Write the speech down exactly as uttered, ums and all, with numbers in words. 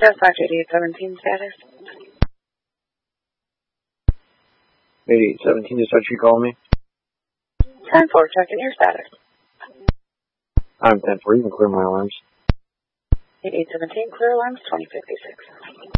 Dispatch eighty-eight seventeen status. eighty-eight seventeen, dispatch, you call me? ten four, checking your status. I'm ten four, you can clear my alarms. eighty-eight seventeen, clear alarms twenty fifty-six.